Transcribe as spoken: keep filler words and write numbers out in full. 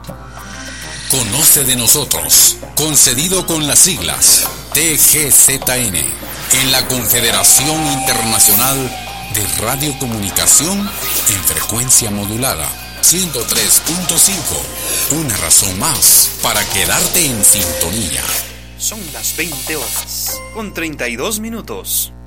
Conoce de nosotros, concedido con las siglas T G Z N, en la Confederación Internacional de Radiocomunicación en frecuencia modulada, ciento tres punto cinco. Una razón más para quedarte en sintonía. Son las veinte horas, con treinta y dos minutos.